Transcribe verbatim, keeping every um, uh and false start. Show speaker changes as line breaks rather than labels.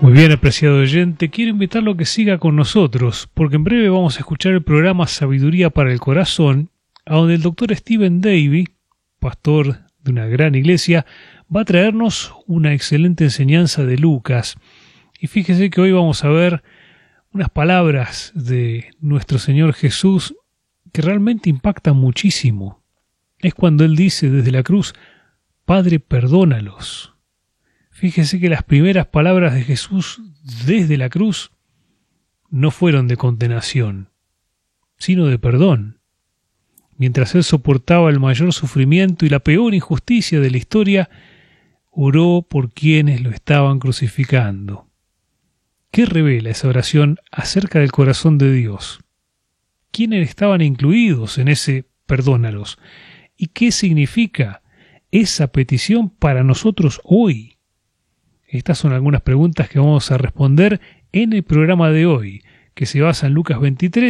Muy bien, apreciado oyente, quiero invitarlo a que siga con nosotros, porque en breve vamos a escuchar el programa Sabiduría para el Corazón, a donde el doctor Stephen Davey, pastor de una gran iglesia, va a traernos una excelente enseñanza de Lucas. Y fíjese que hoy vamos a ver unas palabras de nuestro Señor Jesús que realmente impactan muchísimo. Es cuando Él dice desde la cruz, Padre, perdónalos. Fíjese que las primeras palabras de Jesús desde la cruz no fueron de condenación, sino de perdón. Mientras Él soportaba el mayor sufrimiento y la peor injusticia de la historia, oró por quienes lo estaban crucificando. ¿Qué revela esa oración acerca del corazón de Dios? ¿Quiénes estaban incluidos en ese perdónalos? ¿Y qué significa esa petición para nosotros hoy? Estas son algunas preguntas que vamos a responder en el programa de hoy, que se basa en Lucas veintitrés,